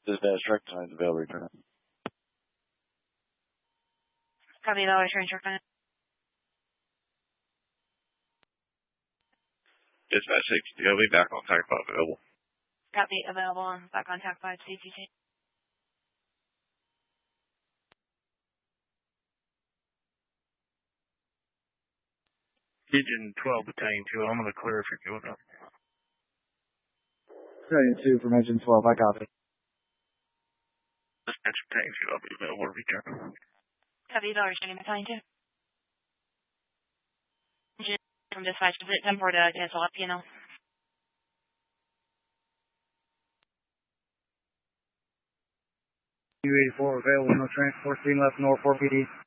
Dispatch truck times available return. Copy that, return truck time. Dispatch 6, you'll be back on TAC 5 available. Copy, available on back on TAC 5 CTC. Pigeon 12 Battalion 2, I'm going to clear if you're going up. Battalion 2 from Engine 12, I copy. Dispatch Battalion 2, I'll be available to return. Copy that, returning Battalion 2. Engine from dispatch, is it 10-4 to cancel up, you know? U-84 available, no transport, 3 left, North 4 PD.